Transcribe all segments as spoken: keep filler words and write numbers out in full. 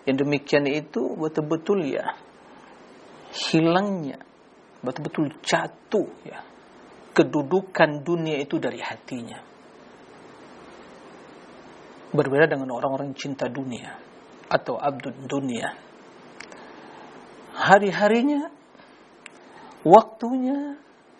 Yang demikian itu betul-betul ya hilangnya, betul-betul jatuh ya kedudukan dunia itu dari hatinya. Berbeda dengan orang-orang cinta dunia atau abdud dunia. Hari-harinya, waktunya,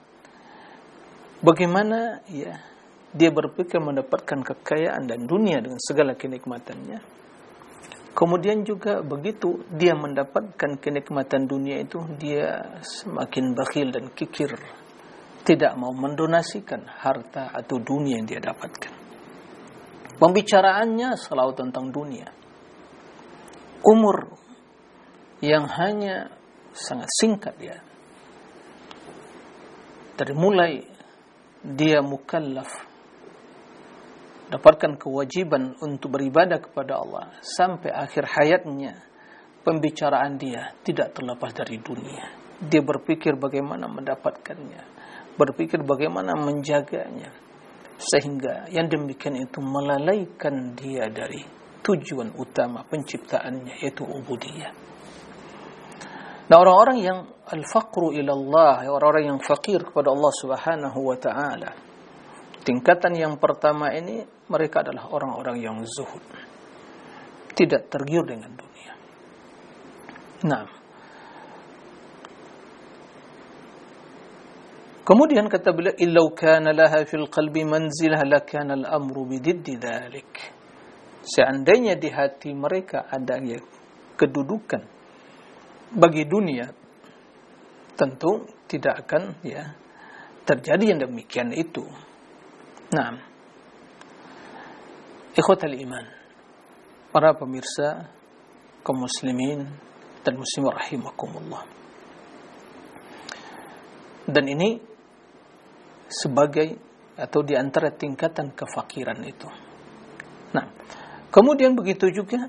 bagaimana ya dia berpikir mendapatkan kekayaan dan dunia dengan segala kenikmatannya. Kemudian juga begitu dia mendapatkan kenikmatan dunia itu, dia semakin bakhil dan kikir, tidak mau mendonasikan harta atau dunia yang dia dapatkan. Pembicaraannya selalu tentang dunia. Umur yang hanya sangat singkat ya. Dari mulai dia mukallaf, dapatkan kewajiban untuk beribadah kepada Allah, sampai akhir hayatnya, pembicaraan dia tidak terlepas dari dunia. Dia berpikir bagaimana mendapatkannya, berpikir bagaimana menjaganya, sehingga yang demikian itu melalaikan dia dari tujuan utama penciptaannya, yaitu ubudiyah. Nah, orang-orang yang al-faqru ilallah, orang-orang yang fakir kepada Allah Subhanahu wa ta'ala, tingkatan yang pertama ini, mereka adalah orang-orang yang zuhud, tidak tergiur dengan dunia. Nah, kemudian kata beliau, illau kana laha fil qalbi manzilah lakana al-amru bididdi dzalik. Seandainya di hati mereka ada ya kedudukan bagi dunia, tentu tidak akan ya terjadi yang demikian itu. Nah, ikhwatal iman, para pemirsa kaum muslimin dan muslimah rahimakumullah. Dan ini sebagai atau di antara tingkatan kefakiran itu. Nah, kemudian begitu juga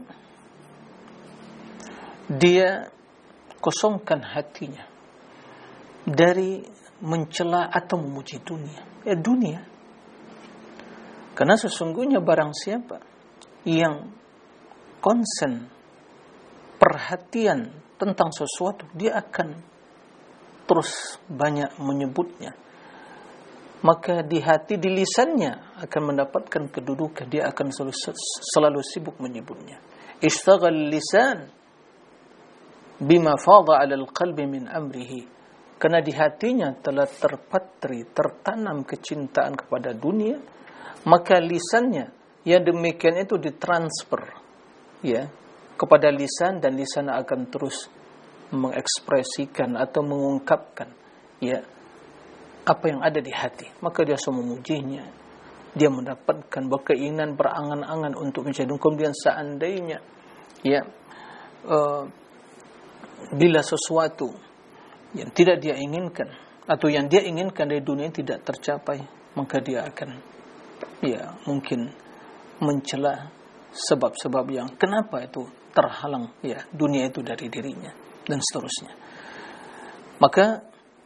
dia kosongkan hatinya dari mencela atau memuji dunia. Ya dunia. Karena sesungguhnya barang siapa yang konsen perhatian tentang sesuatu, dia akan terus banyak menyebutnya. Maka di hati, di lisannya akan mendapatkan kedudukan, dia akan selalu, selalu sibuk menyebutnya. Ishtaghal lisan bima fadha 'ala al-qalbi min amrihi. Karena di hatinya telah terpatri, tertanam kecintaan kepada dunia, maka lisannya yang demikian itu ditransfer ya kepada lisan, dan lisan akan terus mengekspresikan atau mengungkapkan ya apa yang ada di hati. Maka dia semua memujinya, dia mendapatkan berkeinginan, berangan-angan untuk menjadi. Kemudian seandainya ya uh, bila sesuatu yang tidak dia inginkan atau yang dia inginkan dari dunia tidak tercapai, maka dia akan ya mungkin mencela sebab-sebab yang kenapa itu terhalang ya dunia itu dari dirinya dan seterusnya. Maka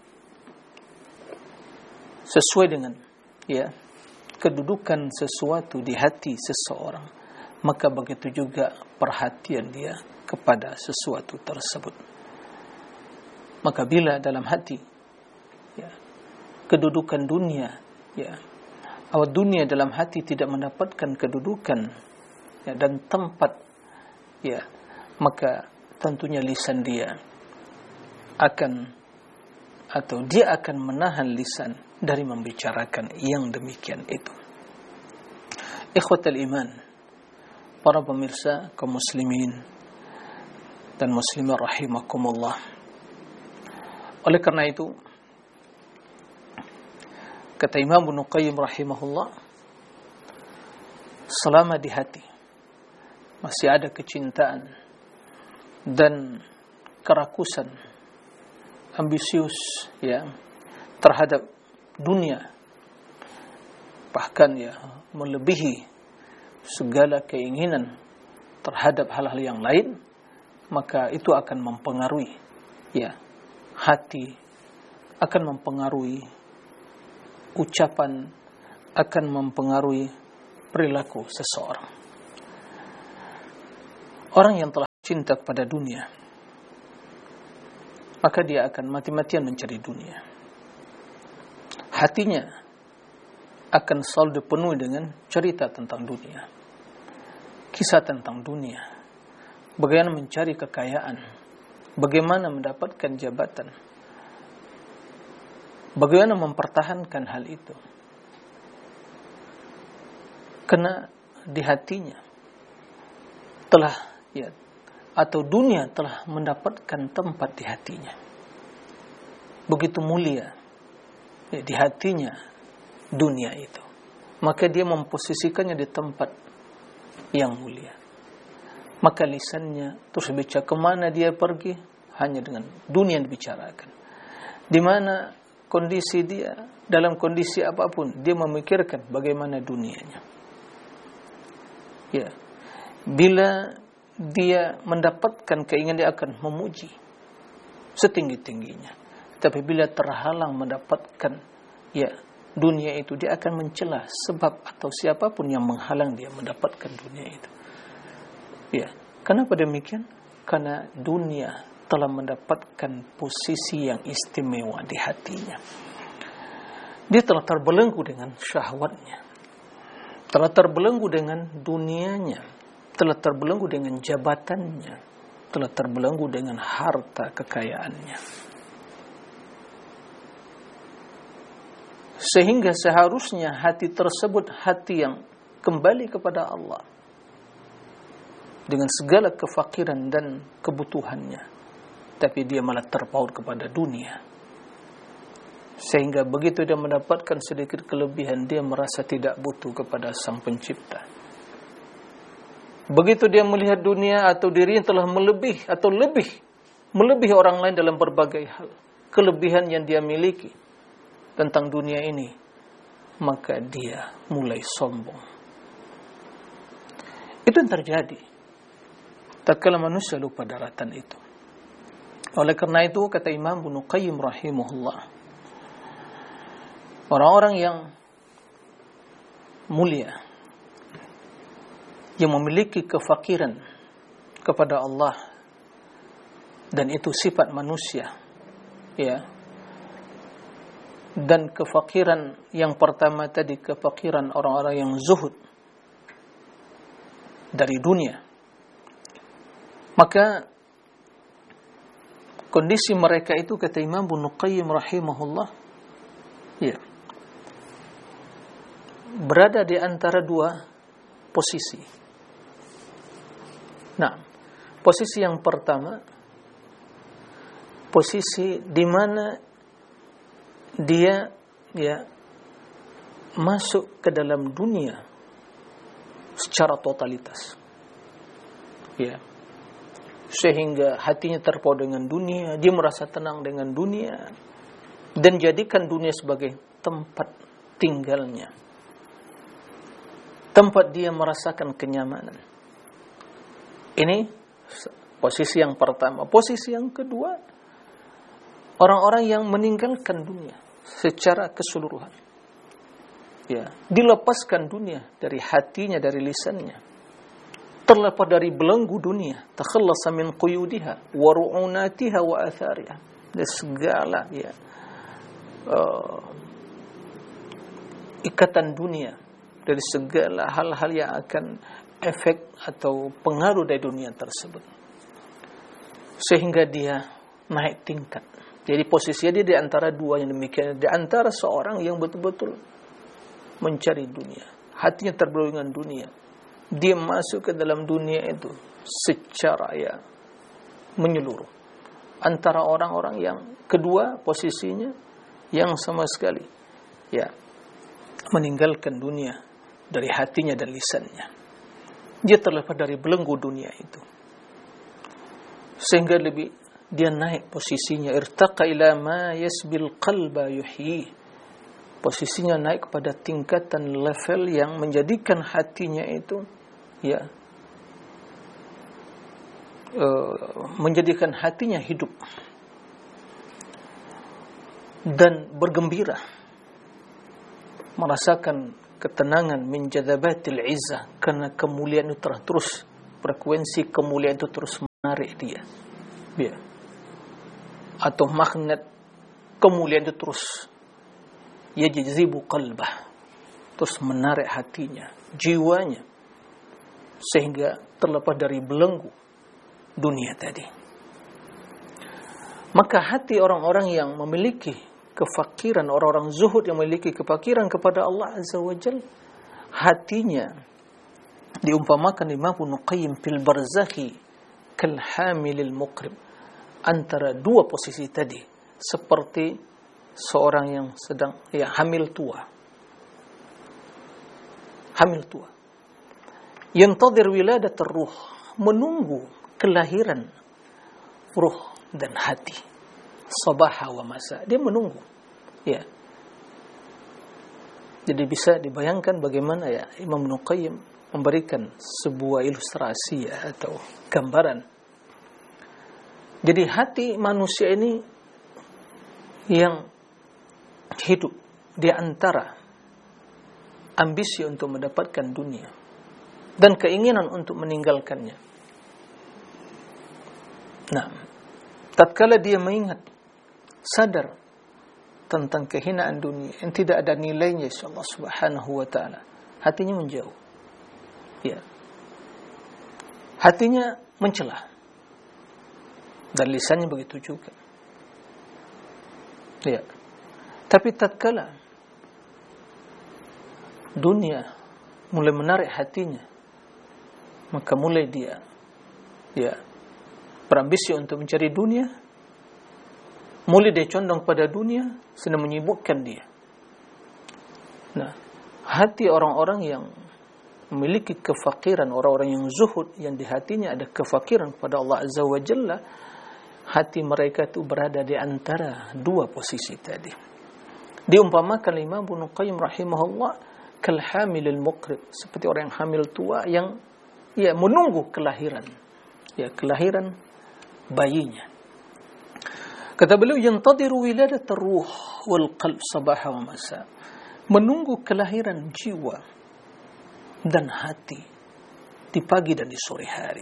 sesuai dengan ya kedudukan sesuatu di hati seseorang, maka begitu juga perhatian dia kepada sesuatu tersebut. Maka bila dalam hati ya kedudukan dunia ya atau dunia dalam hati tidak mendapatkan kedudukan ya, dan tempat ya, maka tentunya lisan dia akan atau dia akan menahan lisan dari membicarakan yang demikian itu. Ikhwatal iman, para pemirsa kaum muslimin dan muslimah rahimakumullah. Oleh karena itu, kata Imam Ibnu Qayyim rahimahullah, selama di hati masih ada kecintaan dan kerakusan, ambisius ya terhadap dunia, bahkan ya melebihi segala keinginan terhadap hal-hal yang lain, maka itu akan mempengaruhi ya hati, akan mempengaruhi ucapan, akan mempengaruhi perilaku seseorang. Orang yang telah cinta kepada dunia, maka dia akan mati-matian mencari dunia. Hatinya akan selalu dipenuhi dengan cerita tentang dunia, kisah tentang dunia, bagaimana mencari kekayaan, bagaimana mendapatkan jabatan, bagaimana mempertahankan hal itu. Karena di hatinya telah ya atau dunia telah mendapatkan tempat di hatinya. Begitu mulia ya, di hatinya dunia itu, maka dia memposisikannya di tempat yang mulia. Maka lisannya terus bicara, kemana dia pergi hanya dengan dunia yang dibicarakan. Di mana kondisi dia, dalam kondisi apapun dia memikirkan bagaimana dunianya. Ya, bila dia mendapatkan keinginan, dia akan memuji setinggi-tingginya. Tapi bila terhalang mendapatkan ya dunia itu, dia akan mencela sebab atau siapapun yang menghalang dia mendapatkan dunia itu. Ya, kenapa demikian? Karena dunia telah mendapatkan posisi yang istimewa di hatinya. Dia telah terbelenggu dengan syahwatnya, telah terbelenggu dengan dunianya, telah terbelenggu dengan jabatannya, telah terbelenggu dengan harta kekayaannya. Sehingga seharusnya hati tersebut hati yang kembali kepada Allah dengan segala kefakiran dan kebutuhannya, tapi dia malah terpaut kepada dunia. Sehingga begitu dia mendapatkan sedikit kelebihan, dia merasa tidak butuh kepada Sang Pencipta. Begitu dia melihat dunia atau dirinya telah melebih atau lebih melebihi orang lain dalam berbagai hal, kelebihan yang dia miliki tentang dunia ini, maka dia mulai sombong. Itu yang terjadi tatkala manusia lupa daratan itu. Oleh karena itu kata Imam Ibnu Qayyim rahimahullah, orang-orang yang mulia, yang memiliki kefakiran kepada Allah, dan itu sifat manusia, ya. Dan kefakiran yang pertama tadi, kefakiran orang-orang yang zuhud dari dunia, maka kondisi mereka itu kata Imam Ibnu Qayyim rahimahullah, ya, berada di antara dua posisi. Nah, posisi yang pertama, posisi di mana dia ya masuk ke dalam dunia secara totalitas, ya, sehingga hatinya terpaut dengan dunia, dia merasa tenang dengan dunia dan jadikan dunia sebagai tempat tinggalnya, tempat dia merasakan kenyamanan. Ini posisi yang pertama. Posisi yang kedua, orang-orang yang meninggalkan dunia secara keseluruhan, ya, dilepaskan dunia dari hatinya, dari lisannya, terlepas dari belenggu dunia, takhallasa min quyudiha wa ru'unatiha wa athariha, dari segala ya uh, ikatan dunia, dari segala hal-hal yang akan efek atau pengaruh dari dunia tersebut, sehingga dia naik tingkat. Jadi posisinya dia di antara dua yang demikian, di antara seorang yang betul-betul mencari dunia, hatinya terbelenggu dengan dunia, dia masuk ke dalam dunia itu secara ya menyeluruh. Antara orang-orang yang kedua posisinya yang sama sekali ya meninggalkan dunia dari hatinya dan lisannya, dia terlepas dari belenggu dunia itu, sehingga lebih dia naik posisinya, irtaqa ila ma yasbil qalba yuhyi, posisinya naik kepada tingkatan level yang menjadikan hatinya itu ya uh, menjadikan hatinya hidup dan bergembira, merasakan ketenangan min jadzabatil izzah, karena kemuliaan itu terus, frekuensi kemuliaan itu terus menarik dia, ya. Atau magnet kemuliaan itu terus yajzibu qalbah, terus menarik hatinya, jiwanya, sehingga terlepas dari belenggu dunia tadi. Maka hati orang-orang yang memiliki kefakiran, orang-orang zuhud yang memiliki kefakiran kepada Allah Azza wa Jalla, hatinya diumpamakan Imam Ibnu Qayyim fil barzakhi kal hamilil muqrib, antara dua posisi tadi, seperti seorang yang sedang ya hamil tua. Hamil tua. Yantadhir wiladat ar-ruh, menunggu kelahiran ruh dan hati. Sabaha wa masa, dia menunggu. Ya. Jadi bisa dibayangkan bagaimana ya Imam Ibnu Qayyim memberikan sebuah ilustrasi ya, atau gambaran. Jadi hati manusia ini yang hidup di antara ambisi untuk mendapatkan dunia dan keinginan untuk meninggalkannya. Nah, tatkala dia mengingat, sadar tentang kehinaan dunia yang tidak ada nilainya insya Allah Subhanahu wa ta'ala, hatinya menjauh. Ya. Hatinya mencela, dan lisannya begitu juga. Ya. Tapi tatkala dunia mulai menarik hatinya, maka mulai dia ya berambisi untuk mencari dunia, mulai dia condong pada dunia, sedang menyibukkan dia. Nah, hati orang-orang yang memiliki kefakiran, orang-orang yang zuhud, yang di hatinya ada kefakiran kepada Allah Azza wa Jalla, hati mereka itu berada di antara dua posisi tadi. Diumpamakan Imam Ibnu Qayyim rahimahullah kal hamilil muqrib, seperti orang yang hamil tua yang ya menunggu kelahiran, ya kelahiran bayinya. Kata beliau, yantadiru wiladat ar-ruh wal qalb sabaha wa masa, menunggu kelahiran jiwa dan hati di pagi dan di sore hari.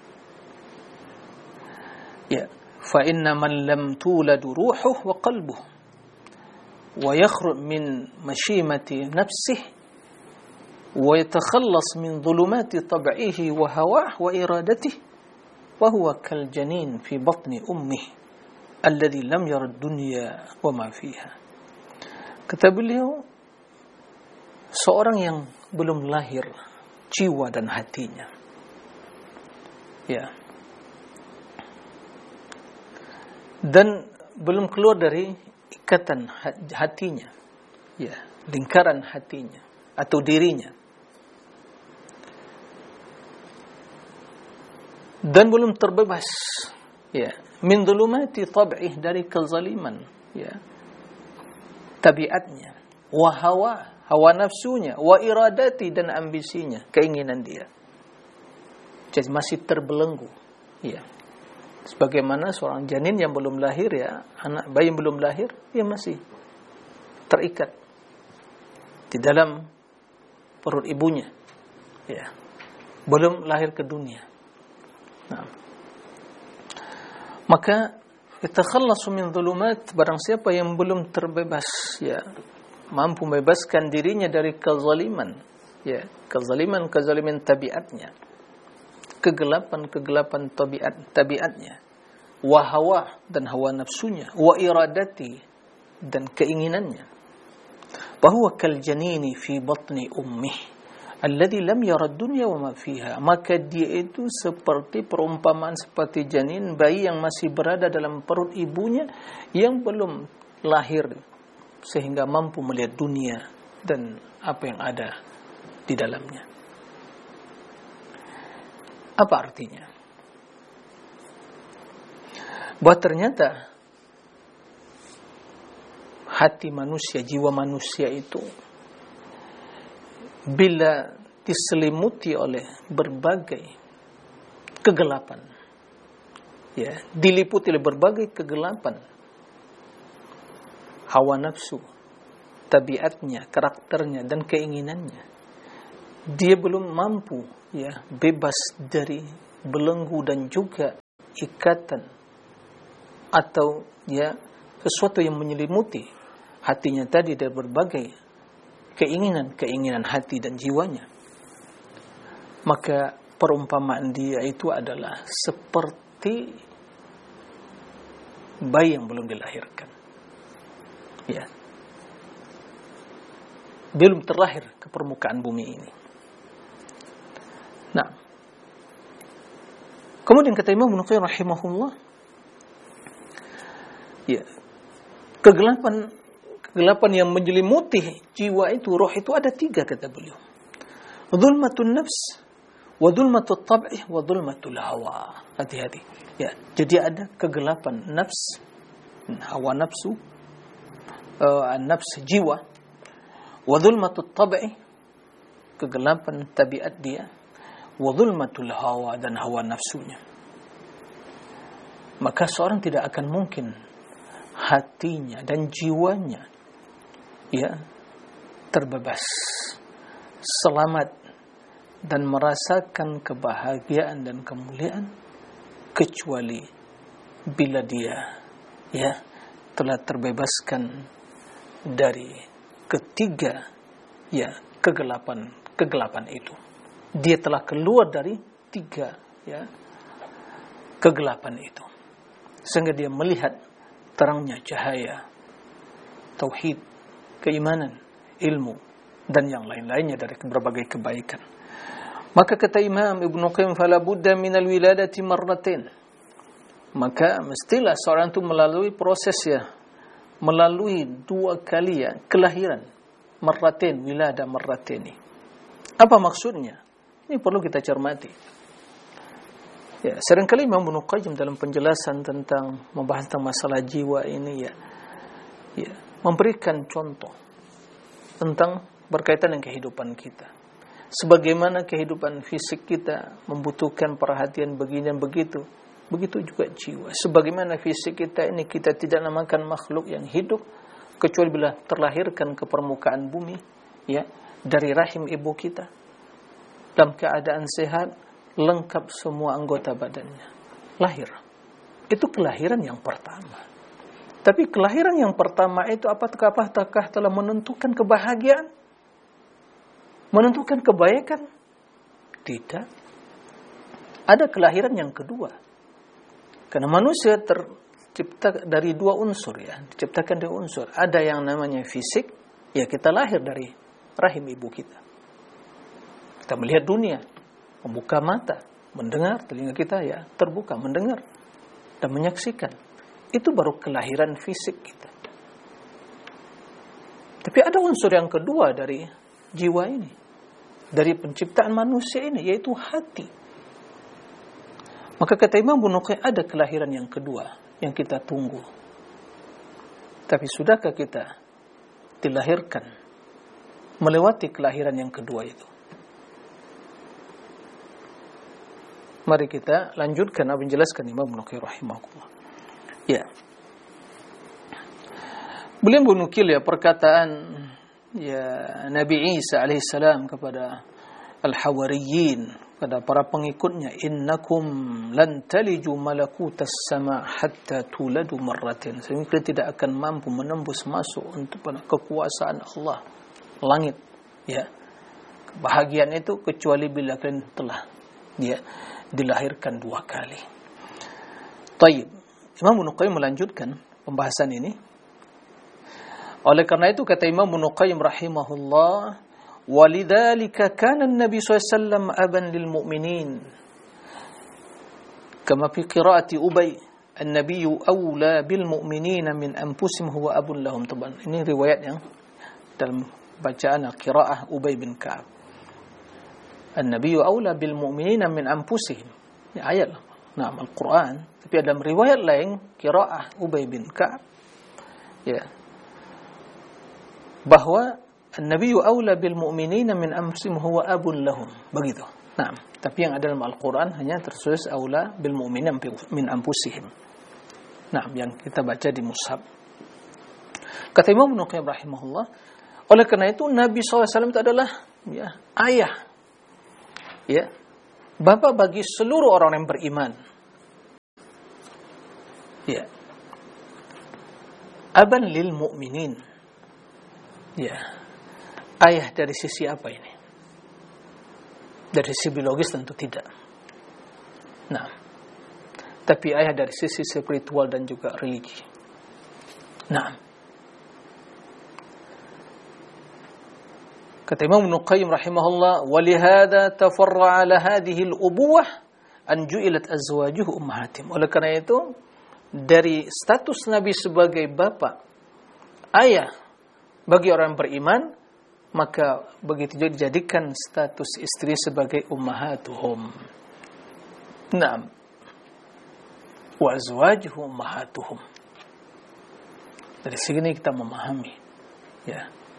Ya, fa inna man lam tulad ruhuhu wa qalbuhu wa yakhruj min mashimati nafsihi wa yatakhallas min dhulumati tab'ihi wa hawah wa iradatihi wa huwa kal janin fi batni ummihi alladhi lam yara ad-dunya wa ma fiha. Kata beliau, seorang yang belum lahir jiwa dan hatinya, ya, dan belum keluar dari ikatan hatinya, ya, lingkaran hatinya atau dirinya, dan belum terbebas, ya, min dhulumati tab'ih, dari kezaliman, ya, tabiatnya, wa hawa, hawa nafsunya, wa iradati, dan ambisinya, keinginan dia. Jadi masih terbelenggu, ya. Sebagaimana seorang janin yang belum lahir, ya, anak bayi yang belum lahir, dia masih terikat di dalam perut ibunya, ya, belum lahir ke dunia. Nah, maka yatakhallasu min dhulumat, barang siapa yang belum terbebas, ya, mampu membebaskan dirinya dari kezaliman, ya, kezaliman kezaliman tabiatnya, kegelapan-kegelapan tabiat tabiatnya, wa hawa, dan hawa nafsunya, wa iradati, dan keinginannya, bahwa kal janini fi batni ummih alladhi lam yara dunya wa ma fiha, maka dia itu seperti perumpamaan seperti janin, bayi yang masih berada dalam perut ibunya yang belum lahir sehingga mampu melihat dunia dan apa yang ada di dalamnya. Apa artinya? Bahwa ternyata hati manusia, jiwa manusia itu bila diselimuti oleh berbagai kegelapan, ya, diliputi oleh berbagai kegelapan, hawa nafsu, tabiatnya, karakternya, dan keinginannya, dia belum mampu, ya, bebas dari belenggu dan juga ikatan atau ya sesuatu yang menyelimuti hatinya tadi dari berbagai keinginan-keinginan hati dan jiwanya, maka perumpamaan dia itu adalah seperti bayi yang belum dilahirkan. Ya. Belum terlahir ke permukaan bumi ini. Nah, kemudian kata Imam Ibnu Qayyim rahimahullah, ya, kegelapan kegelapan yang menyelimuti jiwa itu, roh itu ada tiga kata beliau. Dzulmatun nafs, wa dzulmatut tab'i, wa dzulmatul hawa. Hati-hati. Ya, jadi ada kegelapan nafs, hawa nafsu, uh, nafs jiwa, wa dzulmatut tab'i, kegelapan tabiat dia, wa dzulmatul hawa, dan hawa nafsunya. Maka seorang tidak akan mungkin hatinya dan jiwanya ya terbebas, selamat dan merasakan kebahagiaan dan kemuliaan kecuali bila dia ya telah terbebaskan dari ketiga ya kegelapan kegelapan itu. Dia telah keluar dari tiga ya kegelapan itu, sehingga dia melihat terangnya cahaya tauhid, keimanan, ilmu, dan yang lain-lainnya dari berbagai kebaikan. Maka kata Imam Ibnu Qayyim, fala budda minal wiladati marratain. Maka mestilah seorang itu melalui proses ya, melalui dua kali ya kelahiran, marratain, wilada marrataini. Apa maksudnya? Ini perlu kita cermati. Ya, seringkali Imam Ibnu Qayyim dalam penjelasan tentang membahas tentang masalah jiwa ini ya, ya memberikan contoh tentang berkaitan dengan kehidupan kita. Sebagaimana kehidupan fisik kita membutuhkan perhatian begini dan begitu, begitu juga jiwa. Sebagaimana fisik kita ini kita tidak namakan makhluk yang hidup kecuali bila terlahirkan ke permukaan bumi, ya, dari rahim ibu kita dalam keadaan sehat, lengkap semua anggota badannya, lahir. Itu kelahiran yang pertama. Tapi kelahiran yang pertama itu apakah apakah telah menentukan kebahagiaan? Menentukan kebaikan? Tidak. Ada kelahiran yang kedua. Karena manusia tercipta dari dua unsur ya, diciptakan dari unsur. Ada yang namanya fisik, ya kita lahir dari rahim ibu kita. Kita melihat dunia, membuka mata, mendengar, telinga kita ya terbuka, mendengar dan menyaksikan. Itu baru kelahiran fisik kita. Tapi ada unsur yang kedua dari jiwa ini, dari penciptaan manusia ini, yaitu hati. Maka kata Imam Ibnu Qayyim, ada kelahiran yang kedua yang kita tunggu. Tapi sudahkah kita dilahirkan melewati kelahiran yang kedua itu? Mari kita lanjutkan apa yang dijelaskan Imam Ibnu Qayyim rahimahullah. Ya. Beliau menukil ya perkataan ya Nabi Isa alaihissalam kepada al-hawariyin, kepada para pengikutnya, innakum lan taliju malakutas sama hatta tuladu marratin. Sehingga kalian tidak akan mampu menembus masuk untuk kekuasaan Allah, langit, ya. Kebahagiaan itu kecuali bila kalian telah dia dilahirkan dua kali. Taib. Imam Ibnu Qayyim melanjutkan pembahasan ini. Oleh karena itu kata Imam Ibnu Qayyim rahimahullah, walidzalika kana an-nabi sallallahu alaihi wasallam aban lil mu'minin. Kama fi qiraati Ubay, an-nabiyyu awla bil mu'minina min anfusihim huwa abun lahum. Taban. Ini riwayat yang dalam bacaan qiraah Ubay bin Ka'ab. An-nabiyyu awla bil mu'minina min anfusihim. Ini ayat nah Al-Quran. Tapi dalam riwayat lain qiraah Ubay bin Ka'ab ya, bahwa an-nabiyyu awla bil mu'minina min anfusihim huwa abun lahum. Begitu. Nah, tapi yang ada dalam Al-Quran hanya tertulis awla bil mu'minina min anfusihim. Nah, yang kita baca di mushaf. Kata Imam Ibnu Qayyim rahimahullah, oleh karena itu Nabi shallallahu alaihi wasallam itu adalah ya, ayah, ya, bapak bagi seluruh orang yang beriman. Ya. Aban lil mu'minin. Ya. Ayah dari sisi apa ini? Dari sisi biologis tentu tidak. Nah, tapi ayah dari sisi spiritual dan juga religi. Nah, kata Imam Ibnu Qayyim rahimahullah, "Walihada tafarra'a ala hadhihi al-ubuwah an ju'ilat azwajuhu ummahatim." Oleh karena itu, dari status Nabi sebagai bapak, ayah bagi orang beriman, maka begitu juga dijadikan status istri sebagai ummahatuhum. Naam. Wa azwajuhu ummahatuhum. Dari sini kita memahami, ya,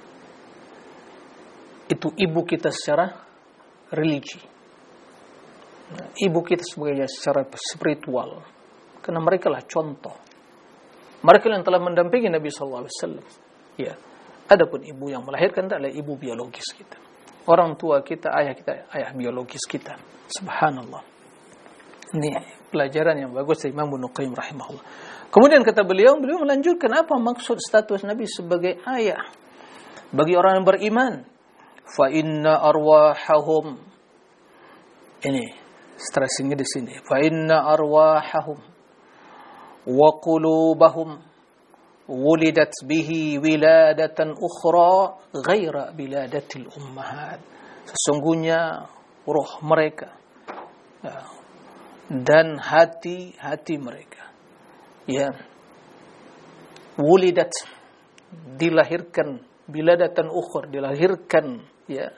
itu ibu kita secara religi, nah, ibu kita sebagai secara spiritual, karena mereka lah contoh, mereka yang telah mendampingi Nabi Sallallahu Alaihi Wasallam. Ya, adapun ibu yang melahirkan adalah ibu biologis kita, orang tua kita, ayah kita, ayah biologis kita. Subhanallah. Ini pelajaran yang bagus dari Imam Ibnu Qayyim rahimahullah. Kemudian kata beliau, beliau melanjutkan apa maksud status Nabi sebagai ayah bagi orang yang beriman. Fa inna arwahahum, ini stressingnya di sini. Fa inna arwahahum wa qulubahum wulidat bihi wiladatan ukhra ghaira biladatil ummahat. Sesungguhnya roh mereka, ya, dan hati-hati mereka, ya, wulidat, dilahirkan, biladatan ukhra, dilahirkan, ya,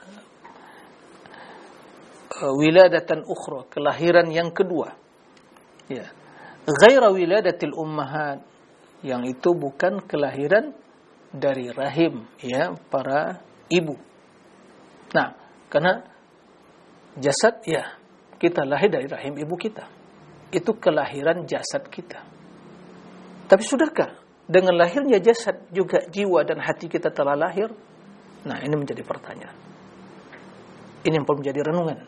wiladatan ukhra, kelahiran yang kedua, ya, ghaira wiladatil ummahat, yang itu bukan kelahiran dari rahim, ya, para ibu. Nah, karena jasad, ya, kita lahir dari rahim ibu kita, itu kelahiran jasad kita. Tapi sudahkah dengan lahirnya jasad juga jiwa dan hati kita telah lahir? Nah, ini menjadi pertanyaan. Ini yang perlu menjadi renungan.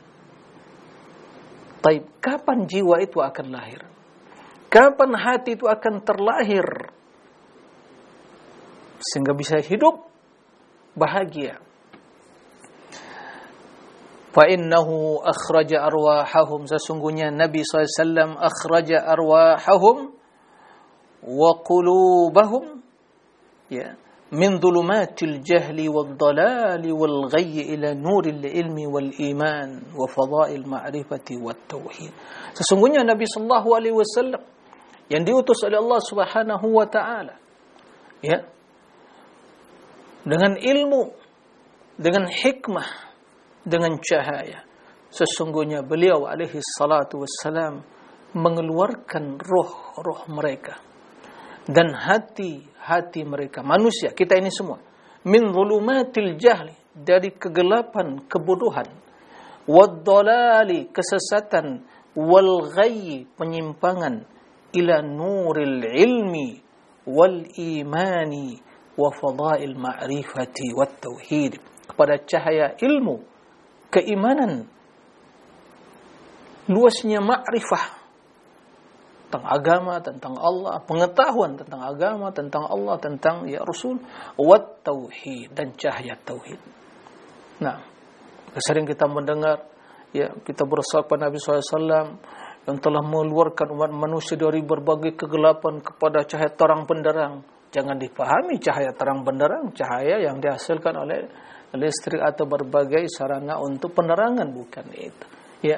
Taib, kapan jiwa itu akan lahir? Kapan hati itu akan terlahir sehingga bisa hidup bahagia? Fa innahu akhraja arwahahum, sesungguhnya Nabi sallallahu alaihi wasallam akhraja arwahahum wa qulubahum, ya, min dhulumatil jahli wad dalali wal ghayyi ila nuril ilmi wal iman wa fadail ma'rifati wat tauhid. Sesungguhnya Nabi sallallahu alaihi wasallam yang diutus oleh Allah Subhanahu wa taala, ya, dengan ilmu, dengan hikmah, dengan cahaya. Sesungguhnya beliau alaihi salatu wassalam mengeluarkan roh-roh mereka dan hati-hati mereka, manusia, kita ini semua, min zulumatil jahli, dari kegelapan kebodohan, wad dalali, kesesatan, wal ghayyi, penyimpangan, ila nuril ilmi wal imani wa fadail ma'rifati wat tauhid, kepada cahaya ilmu, keimanan, luasnya ma'rifah tentang agama, tentang Allah, pengetahuan tentang agama, tentang Allah, tentang ya Rasul, wat tauhid, dan cahaya tauhid. Nah, sering kita mendengar, ya, kita bersahabat Nabi sallallahu alaihi wasallam yang telah mengeluarkan umat manusia dari berbagai kegelapan kepada cahaya terang benderang. Jangan dipahami cahaya terang benderang, cahaya yang dihasilkan oleh listrik atau berbagai sarana untuk penerangan, bukan itu, ya.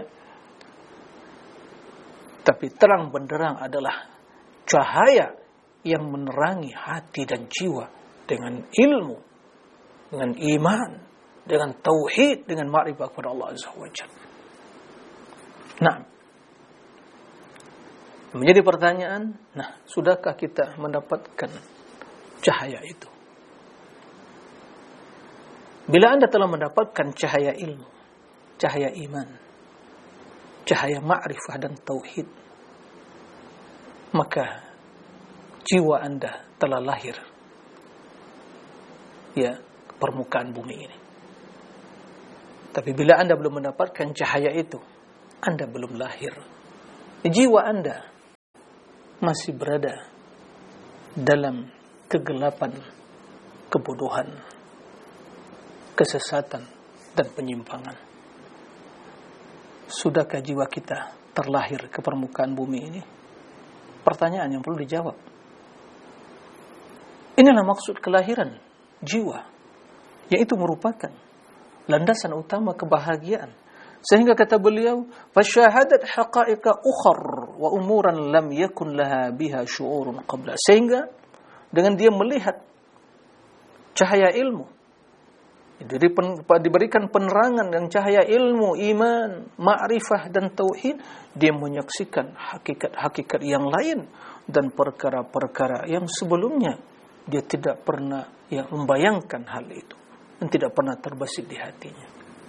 Tapi terang benderang adalah cahaya yang menerangi hati dan jiwa dengan ilmu, dengan iman, dengan tauhid, dengan ma'rifah kepada Allah Azza wa Jalla. Nah, menjadi pertanyaan, nah, sudahkah kita mendapatkan cahaya itu? Bila Anda telah mendapatkan cahaya ilmu, cahaya iman, cahaya ma'rifah dan tauhid, maka jiwa Anda telah lahir, ya, ke permukaan bumi ini. Tapi bila Anda belum mendapatkan cahaya itu, Anda belum lahir. Jiwa Anda masih berada dalam kegelapan, kebodohan, kesesatan, dan penyimpangan. Sudahkah jiwa kita terlahir ke permukaan bumi ini? Pertanyaan yang perlu dijawab. Inilah maksud kelahiran jiwa, yaitu merupakan landasan utama kebahagiaan. Sehingga kata beliau, fasyahadat haqa'iqa ukhar wa umuran lam yakun laha biha syu'urun qabla. Sehingga dengan dia melihat cahaya ilmu, diberikan penerangan dengan cahaya ilmu, iman, ma'rifah dan tauhid, dia menyaksikan hakikat-hakikat yang lain dan perkara-perkara yang sebelumnya dia tidak pernah yang membayangkan hal itu dan tidak pernah terbesit di hatinya.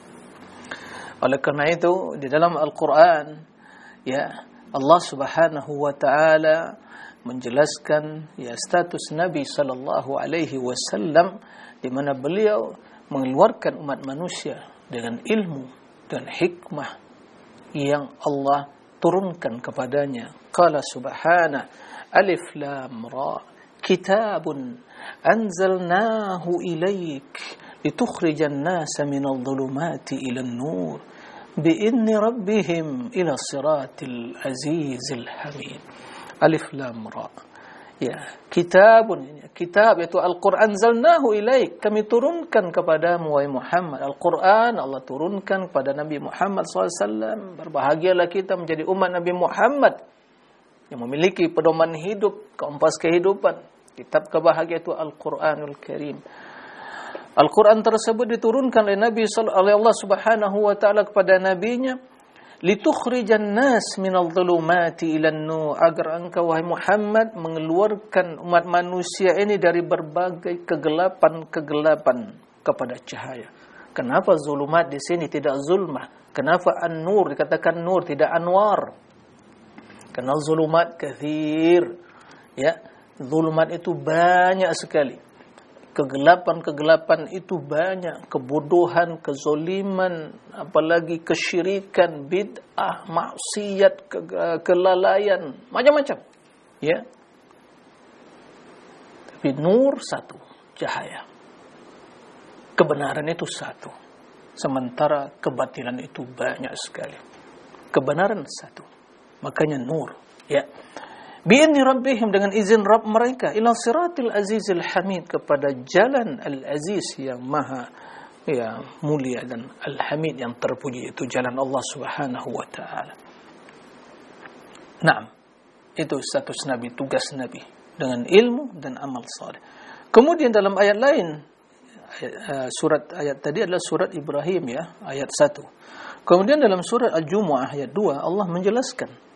Oleh karena itu di dalam Al-Quran, ya, Allah Subhanahu wa taala menjelaskan ya status Nabi sallallahu alaihi wasallam, di mana beliau mengeluarkan umat manusia dengan ilmu dan hikmah yang Allah turunkan kepadanya. Qala subhana alif lam ra kitabun anzalnahu ilaik litukhrijan nasa minadh dhulumati ilan nur bi'idni rabbihim ila siratil azizil hamid. Alif lam ra, ya, kitabun, kitab yaitu Al-Quran, anzalnahu ilaik, kami turunkan kepadamu wahai Muhammad. Al-Quran Allah turunkan kepada Nabi Muhammad sallallahu alaihi wasallam. Berbahagialah kita menjadi umat Nabi Muhammad yang memiliki pedoman hidup, kompas kehidupan. Kitab kebahagiaan itu Al-Quranul Karim. Al-Quran tersebut diturunkan oleh Nabi oleh Allah Subhanahu wa taala kepada nabinya, litukhrijan nas minadh dhulumati ilan nur, agar engkau wahai Muhammad mengeluarkan umat manusia ini dari berbagai kegelapan-kegelapan kepada cahaya. Kenapa zulumat di sini tidak zulmah? Kenapa an-nur dikatakan nur tidak anwar? Karena zulumat kathir, ya, zulumat itu banyak sekali. Kegelapan-kegelapan itu banyak, kebodohan, kezoliman, apalagi kesyirikan, bid'ah, maksiat, ke kelalaian, macam-macam. Ya. Tapi nur satu, cahaya. Kebenaran itu satu. Sementara kebatilan itu banyak sekali. Kebenaran satu. Makanya nur, ya. Bi'idni rabbihim, dengan izin Rabb mereka, ila siratil azizil hamid, kepada jalan al-aziz yang maha ya mulia dan al-hamid yang terpuji, itu jalan Allah Subhanahu wa taala. Naam, itu status Nabi, tugas Nabi dengan ilmu dan amal saleh. Kemudian dalam ayat lain, surat ayat tadi adalah surat Ibrahim, ya, ayat satu. Kemudian dalam surat Al-Jumu'ah ayat dua, Allah menjelaskan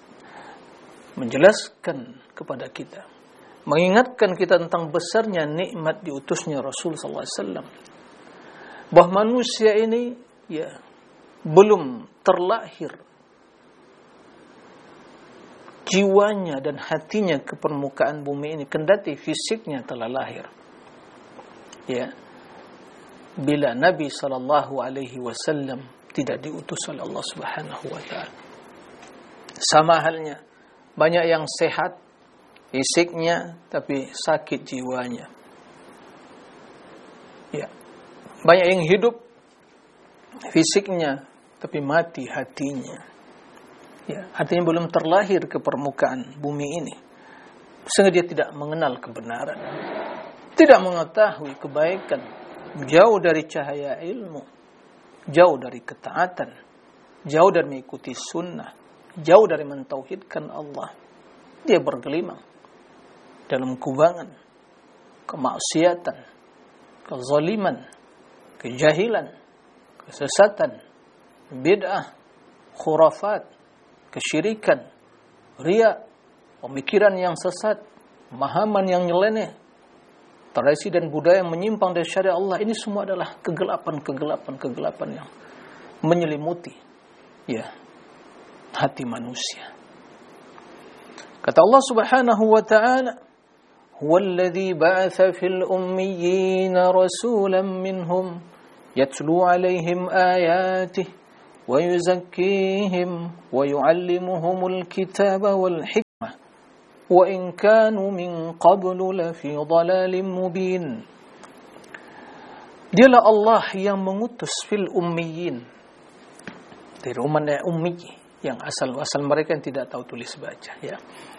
menjelaskan kepada kita, mengingatkan kita tentang besarnya nikmat diutusnya Rasul sallallahu alaihi wasallam, bahwa manusia ini ya belum terlahir jiwanya dan hatinya ke permukaan bumi ini, kendati fisiknya telah lahir, ya, bila Nabi sallallahu alaihi wasallam tidak diutus oleh Allah Subhanahu wa taala. Sama halnya banyak yang sehat fisiknya tapi sakit jiwanya. Ya. Banyak yang hidup fisiknya tapi mati hatinya. Ya, artinya belum terlahir ke permukaan bumi ini. Sehingga dia tidak mengenal kebenaran, tidak mengetahui kebaikan, jauh dari cahaya ilmu, jauh dari ketaatan, jauh dari mengikuti sunnah, jauh dari mentauhidkan Allah. Dia bergelimang dalam kubangan kemaksiatan, kezaliman, kejahilan, kesesatan, bid'ah, khurafat, kesyirikan, riya, pemikiran yang sesat, pemahaman yang nyeleneh, tradisi dan budaya yang menyimpang dari syariat Allah. Ini semua adalah kegelapan-kegelapan-kegelapan yang menyelimuti, ya, hati manusia. Kata Allah Subhanahu wa ta'ala, "Huwallazi ba'atha fil ummiyina rasulan minhum yatlu 'alaihim ayatihi wa yuzakkihim wa yu'allimuhumul kitaba wal hikmah wa in kanu min qablu lafi dhalalin mubin. Dialah Allah yang mengutus fil ummiyin, dari umat ummi, yang asal-asal mereka yang tidak tahu tulis baca, ya.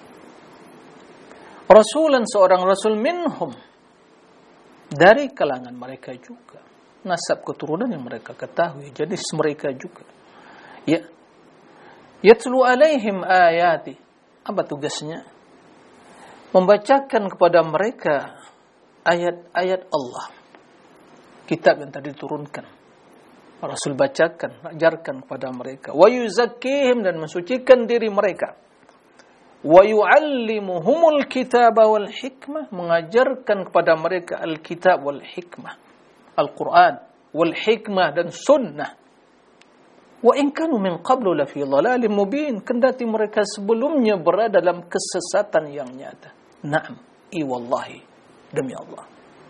Rasulan, seorang rasul, minhum, dari kalangan mereka juga, nasab keturunan yang mereka ketahui, jadi mereka juga, ya. Yatlu alaihim ayati, apa tugasnya? Membacakan kepada mereka ayat-ayat Allah, kitab yang tadi diturunkan. Rasul bacakan, ajarkan kepada mereka. Wa yuzakkihim, dan mensucikan diri mereka. Wa yu'allimuhumul kitaba wal hikmah, mengajarkan kepada mereka al-kitab wal hikmah, Al-Quran wal hikmah dan sunnah. Wa in kanu min qablu la fi dhalalin mubin, kendati mereka sebelumnya berada dalam kesesatan yang nyata. Naam, i wallahi, demi Allah.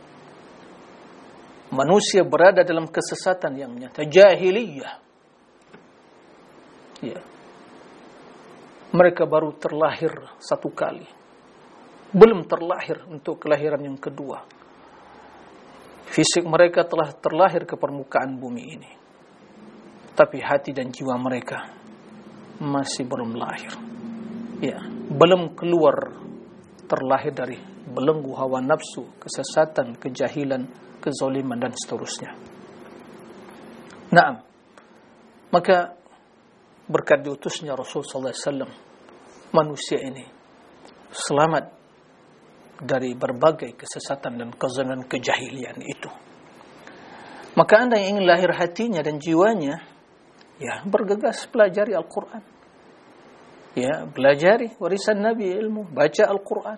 Manusia berada dalam kesesatan yang nyata, jahiliyah. Ya. Mereka baru terlahir satu kali, belum terlahir untuk kelahiran yang kedua. Fisik mereka telah terlahir ke permukaan bumi ini, tapi hati dan jiwa mereka masih belum lahir. Ya, belum keluar, terlahir dari belenggu hawa nafsu, kesesatan, kejahilan, kezaliman dan seterusnya. Naam. Maka berkat diutusnya Rasul sallallahu alaihi wasallam, manusia ini selamat dari berbagai kesesatan dan kezaliman, kejahilian itu. Maka anda yang ingin lahir hatinya dan jiwanya, ya, bergegas pelajari Al-Quran. Ya, pelajari warisan Nabi, ilmu, baca Al-Quran.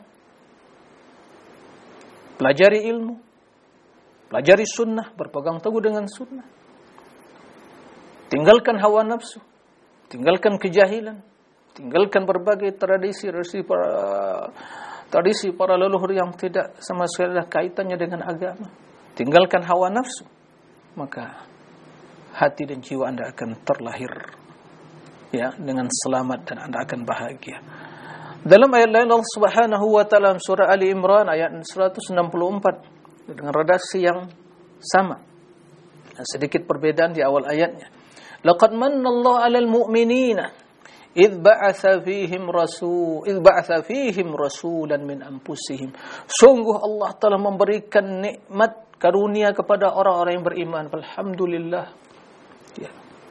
Pelajari ilmu, pelajari sunnah, berpegang teguh dengan sunnah. Tinggalkan hawa nafsu, tinggalkan kejahilan, tinggalkan berbagai tradisi tradisi para tradisi para leluhur yang tidak sama sekali ada kaitannya dengan agama. Tinggalkan hawa nafsu, maka hati dan jiwa anda akan terlahir, ya, dengan selamat, dan anda akan bahagia. Dalam ayat lain Allah Subhanahu wa taala surah Ali Imran ayat seratus enam puluh empat dengan redaksi yang sama, sedikit perbedaan di awal ayatnya. Laqad manna Allah 'alal mu'minina idh ba'atsa fihim rasul idh ba'atsa fihim rasulan min anfusihim. Sungguh Allah telah memberikan nikmat karunia kepada orang-orang yang beriman. Alhamdulillah. Ya.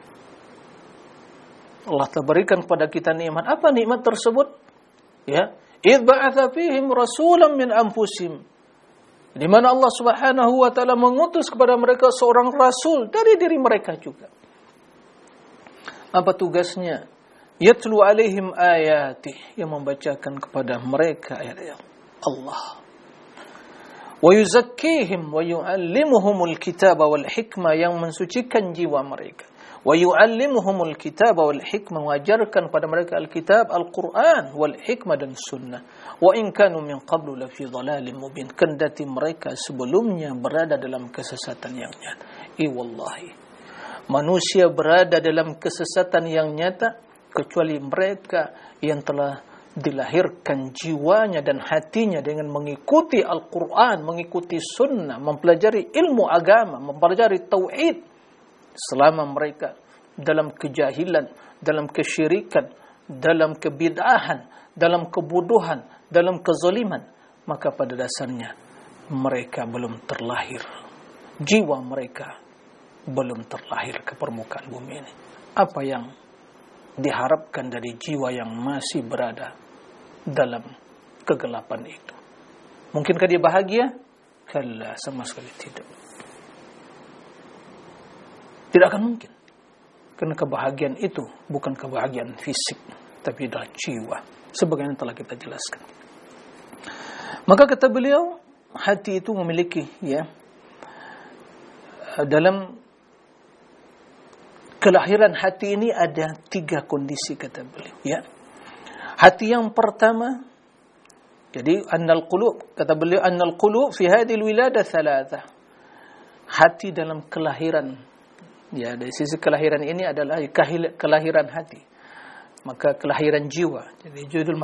Allah telah berikan kepada kita nikmat. Apa nikmat tersebut? Ya, idh ba'atsa fihim rasulan min anfusihim, di mana Allah Subhanahu wa taala mengutus kepada mereka seorang rasul dari diri mereka juga. Apa tugasnya? Yatlu alaihim ayati, yang membacakan kepada mereka ayat-ayat Allah. Wa yuzakkihim wa yu'allimuhumul kitaba wal hikmah, yang mensucikan jiwa mereka. Wa yu'allimuhumul kitaba wal hikmah, mengajarkan pada mereka Alkitab, Al-Quran, wal hikmah dan sunnah. Wa in kanu min qablu la fi dhalalin mubin, kendati mereka sebelumnya berada dalam kesesatan yang nyata. I wallahi, manusia berada dalam kesesatan yang nyata kecuali mereka yang telah dilahirkan jiwanya dan hatinya dengan mengikuti Al-Quran, mengikuti sunnah, mempelajari ilmu agama, mempelajari tauhid. Selama mereka dalam kejahilan, dalam kesyirikan, dalam kebid'ahan, dalam kebodohan, dalam kezaliman, maka pada dasarnya mereka belum terlahir. Jiwa mereka belum terlahir ke permukaan bumi ini. Apa yang diharapkan dari jiwa yang masih berada dalam kegelapan itu? Mungkinkah dia bahagia? Kalla, sama sekali tidak. Tidak akan mungkin. Karena kebahagiaan itu bukan kebahagiaan fisik, tapi adalah jiwa, sebagaimana telah kita jelaskan. Maka kata beliau, hati itu memiliki, ya, dalam kelahiran hati ini ada tiga kondisi, kata beliau, ya. Hati yang pertama, jadi annal qulub, kata beliau, annal qulub fi hadhihi alwilada thalatha. Hati dalam kelahiran, ya, dari sisi kelahiran ini adalah kelahiran hati. Maka kelahiran jiwa. Jadi judul masalah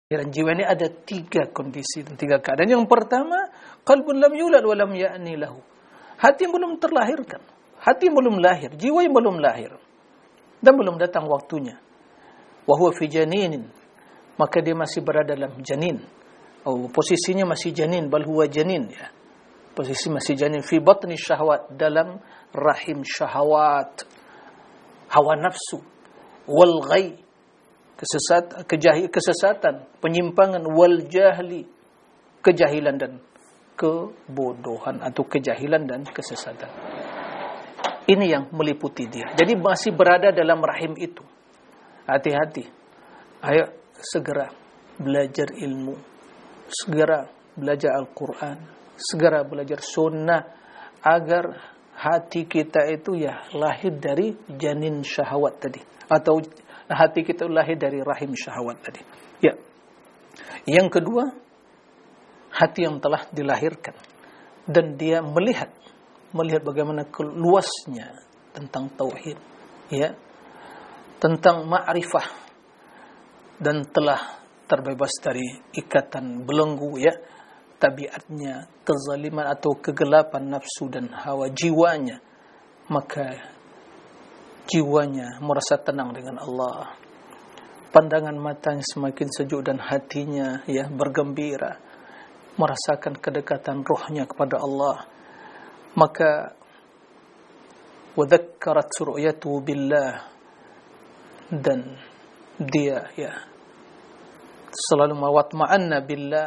Dan jiwa ini ada tiga kondisi dan tiga keadaan. Yang pertama, qalbun lam yulad wa lam ya'ni lahu. Hati yang belum terlahirkan. Hati yang belum lahir, jiwa yang belum lahir. Dan belum datang waktunya. Wa huwa fi janinin. Maka dia masih berada dalam janin. Oh, posisinya masih janin, bal huwa janin ya. Posisi masih janin fi batni syahwat, dalam rahim syahwat. Hawa nafsu wal ghai, kesesat kejahil kesesatan, penyimpangan, wal jahli, kejahilan dan kebodohan atau kejahilan dan kesesatan. Ini yang meliputi dia. Jadi masih berada dalam rahim itu. Hati-hati. Ayo segera belajar ilmu. Segera belajar Al-Quran. Segera belajar sunnah. Agar hati kita itu ya lahir dari janin syahwat tadi. Atau hati kita lahir dari rahim syahwat tadi. Ya. Yang kedua, hati yang telah dilahirkan. Dan dia melihat. Melihat bagaimana luasnya tentang tauhid. Ya. Tentang ma'rifah. Dan telah terbebas dari ikatan belenggu ya. Tabiatnya, kezaliman atau kegelapan nafsu dan hawa jiwanya, maka jiwanya merasa tenang dengan Allah. Pandangan matanya semakin sejuk dan hatinya ya bergembira, merasakan kedekatan rohnya kepada Allah. Maka wadhakkarat ru'yatuhu billah, dan dia ya selalu mawatma'anna billah.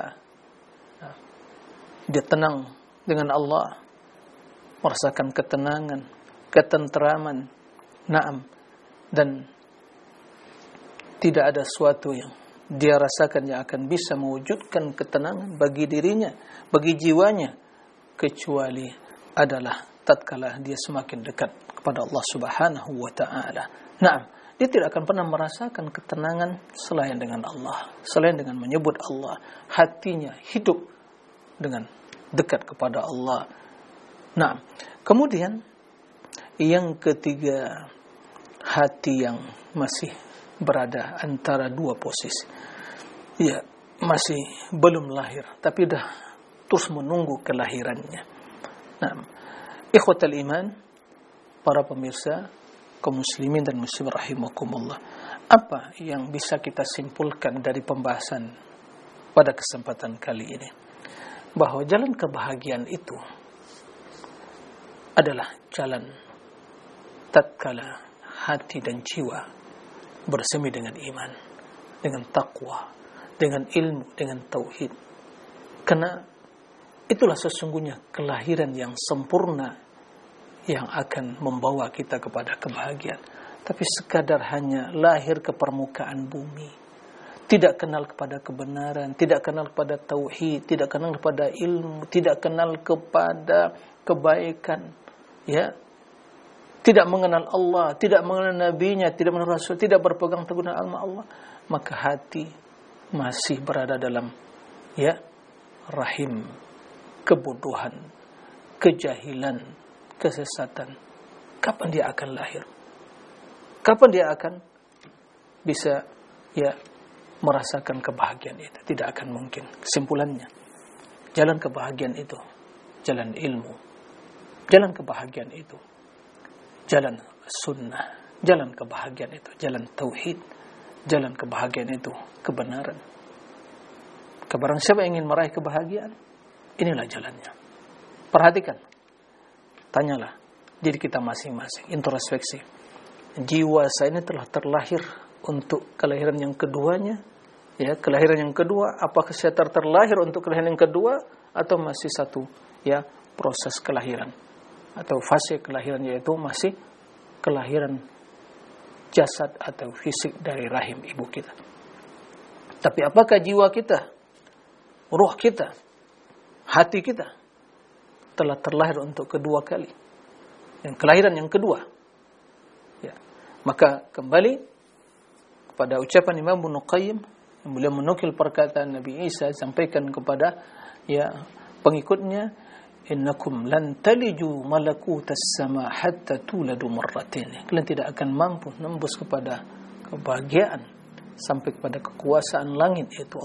Dia tenang dengan Allah, merasakan ketenangan, ketenteraman, na'am, dan tidak ada sesuatu yang dia rasakan yang akan bisa mewujudkan ketenangan bagi dirinya, bagi jiwanya, kecuali adalah tatkala dia semakin dekat kepada Allah Subhanahu wa ta'ala. Na'am, dia tidak akan pernah merasakan ketenangan selain dengan Allah, selain dengan menyebut Allah. Hatinya hidup dengan dekat kepada Allah. Nah, kemudian yang ketiga, hati yang masih berada antara dua posisi. Ya, masih belum lahir, tapi dah terus menunggu kelahirannya. Nah, ikhwatal iman, para pemirsa kaum muslimin dan muslimin rahimakumullah, apa yang bisa kita simpulkan dari pembahasan pada kesempatan kali ini? Bahwa jalan kebahagiaan itu adalah jalan tatkala hati dan jiwa bersemi dengan iman, dengan takwa, dengan ilmu, dengan tauhid. Karena itulah sesungguhnya kelahiran yang sempurna yang akan membawa kita kepada kebahagiaan. Tapi sekadar hanya lahir ke permukaan bumi, tidak kenal kepada kebenaran, tidak kenal kepada tauhid, tidak kenal kepada ilmu, tidak kenal kepada kebaikan, ya, tidak mengenal Allah, tidak mengenal nabinya, tidak mengenal Rasul, tidak berpegang teguh dengan agama Allah, maka hati masih berada dalam ya rahim kebodohan, kejahilan, kesesatan. Kapan dia akan lahir? Kapan dia akan bisa ya merasakan kebahagiaan itu? Tidak akan mungkin. Kesimpulannya, jalan kebahagiaan itu jalan ilmu, jalan kebahagiaan itu jalan sunnah, jalan kebahagiaan itu jalan tauhid, jalan kebahagiaan itu kebenaran. Kebarang siapa yang ingin meraih kebahagiaan, inilah jalannya. Perhatikan, tanyalah diri kita masing-masing, introspeksi. Jiwa saya ini telah terlahir untuk kelahiran yang keduanya, ya, kelahiran yang kedua. Apakah saya terlahir untuk kelahiran yang kedua, atau masih satu, ya, proses kelahiran atau fase kelahiran, yaitu masih kelahiran jasad atau fisik dari rahim ibu kita. Tapi apakah jiwa kita, ruh kita, hati kita telah terlahir untuk kedua kali, yang kelahiran yang kedua? Ya, maka kembali pada ucapan Imam Ibnu Qayyim, yang beliau menukil perkataan Nabi Isa, sampaikan kepada ya pengikutnya, innakum lan taliju malakutas sama hatta tuladu marratain. Kalian tidak akan mampu menembus kepada kebahagiaan sampai kepada kekuasaan langit, yaitu